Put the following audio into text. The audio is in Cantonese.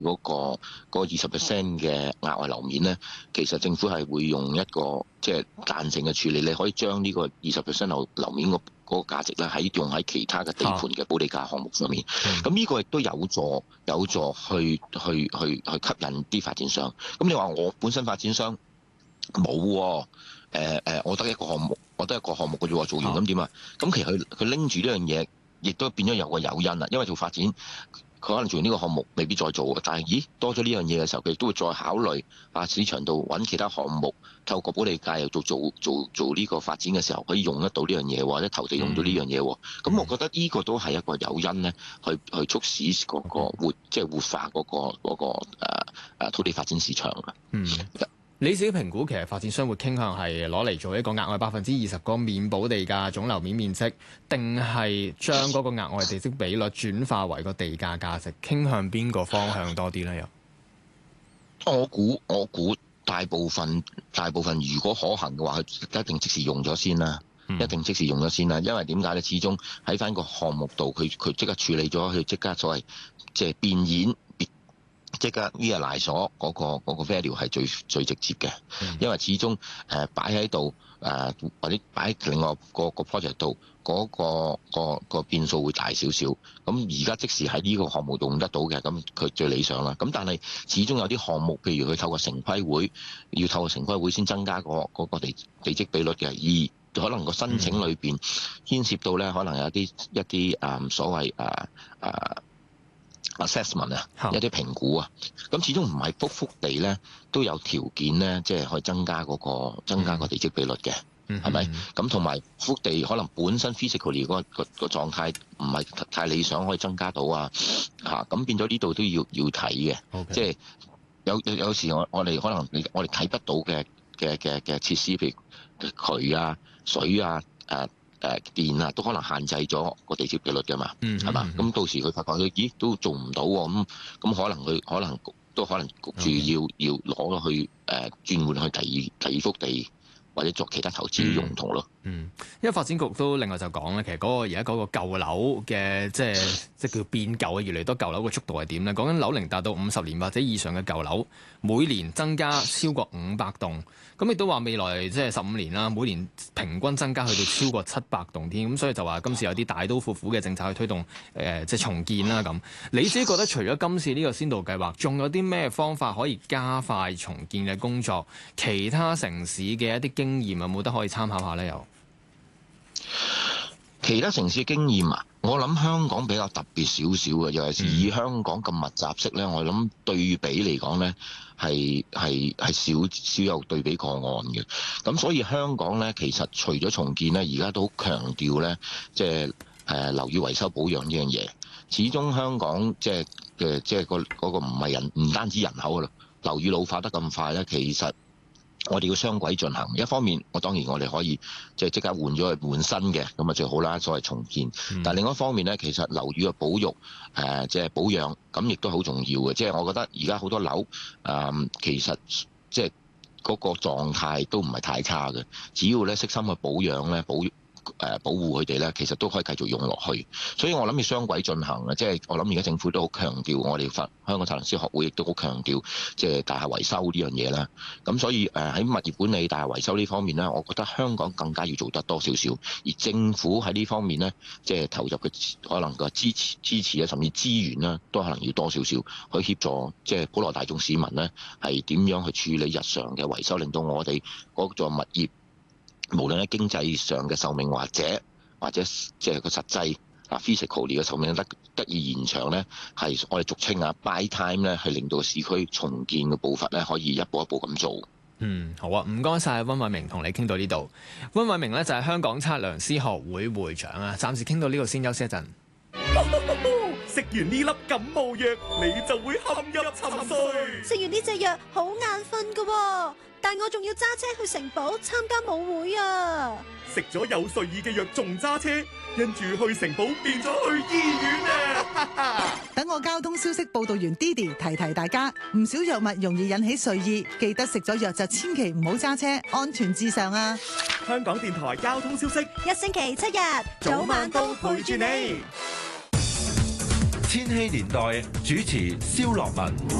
嗰20% 嘅額外樓面咧，其實政府係會用一個即係彈性嘅處理，你可以將呢個20% 樓面嗰個價值咧，用喺其他嘅地盤嘅補地價項目上面。咁呢個亦都有助去吸引啲發展商。咁你話我本身發展商冇喎，我得一個項目嘅啫喎，做完咁點啊？咁其實佢拎住呢樣嘢，亦都變咗有個誘因啦。因為做發展，佢可能做完呢個項目未必再做，但係多咗呢樣嘢嘅時候，佢亦都會再考慮市場度揾其他項目，透過補地價又做呢個發展嘅時候，可以用得到呢樣嘢，或者投地用到呢樣嘢。咁我覺得呢個都係一個誘因咧，去促使嗰個活化嗰個土地發展市場嘅。 你自己評估其實發展商會傾向係攞嚟做一個額外20%個免補地價總樓面面積，定係將嗰個額外地積比率轉化為個地價價值？傾向邊個方向多啲咧？又我估大部分如果可行嘅話，佢一定即時用咗先啦。一定即時用咗先啦，因為點解咧？始終喺翻個項目度，佢即刻處理咗，佢即刻所謂即係變現。即刻 realize 咗嗰個 value 係最直接嘅，因為始終擺喺度或者擺喺另外個 project 度個變數會大少少。咁而家即時喺呢個項目用得到嘅，咁佢最理想啦。咁但係始終有啲項目，譬如佢透過城規會，要透過城規會先增加嗰個地積比率嘅，而可能個申請裏邊牽涉到咧，可能有一啲所謂assessment 一啲評估啊，咁始終唔係幅地咧都有條件咧，即係可以增加個地積比率嘅，係咪？咁同埋幅地可能本身 physically 個狀態唔係太理想，可以增加到咁變咗呢度都要睇嘅。 Okay. 即係有時我哋可能我哋睇不到嘅設施，譬如渠啊、水啊、電啊，都可能限制咗個地積比率㗎嘛，係嘛？咁到時佢發覺佢都做唔到喎，咁可能焗住要攞去轉換去第二幅地，或者作其他投資嘅用途咯。 因為發展局都另外就講咧，其實而家嗰個舊樓嘅即叫變舊嘅越嚟越多舊樓嘅速度係點咧？講緊樓齡達到50年或者以上嘅舊樓，每年增加超過500棟，咁亦都話未來即係15年啦，每年平均增加去到超過700棟添。咁所以就話今次有啲大刀闊斧嘅政策去推動即係重建啦咁。你自己覺得除咗今次呢個先導計劃，仲有啲咩方法可以加快重建嘅工作？其他城市嘅一啲經驗有冇得可以參考下咧？又其他城市經驗啊，我諗香港比較特別少少嘅，尤其是以香港咁密集式咧，我諗對比嚟講咧係少有對比個案嘅。咁所以香港咧，其實除咗重建咧，而家都好強調咧，即係樓宇維修保養呢樣嘢。始終香港即係嗰個唔單止人口啦，樓宇老化得咁快咧，其實我哋要雙軌進行，一方面當然我哋可以即刻換咗去換新嘅，咁啊最好啦，所謂重建。但另一方面咧，其實樓宇嘅保育即係保養，咁亦都好重要嘅。即係我覺得而家好多樓其實即係嗰個狀態都唔係太差嘅，只要咧悉心去保養咧保護佢哋咧，其實都可以繼續用落去。所以我諗要雙軌進行嘅，即係我諗而家政府都好強調，我哋香港測量師學會亦都好強調，即係大廈維修呢樣嘢啦。咁所以喺物業管理、大廈維修呢方面咧，我覺得香港更加要做得多少少。而政府喺呢方面咧，即係投入嘅可能個支持啊，甚至資源啦，都可能要多少少去協助，即係普羅大眾市民咧，係點樣去處理日常嘅維修，令到我哋嗰座物業，無論喺經濟上嘅壽命或者即係個實際physically 嘅壽命得以延長咧，係我哋俗稱buy time 咧，係令到市區重建嘅步伐咧可以一步一步咁做。 好啊，唔該晒溫偉明，同你傾到呢度。溫偉明咧就係香港測量師學會會長啊，暫時傾到呢度先，休息一陣。 食完呢粒感冒藥，你就會陷入沉睡。 食完呢隻藥好眼瞓噶，但我仲要揸車去城堡參加舞會啊！ 食咗有睡意嘅藥仲揸車，因住去城堡變咗去醫院啊！ 等我交通消息報道員 Didi 提大家，唔少藥物容易引起睡意，記得食咗藥就千祈唔好揸車，安全至上啊！ 香港電台交通消息， 一星期7日， 早晚都陪住你。 千禧年代主持蕭樂文。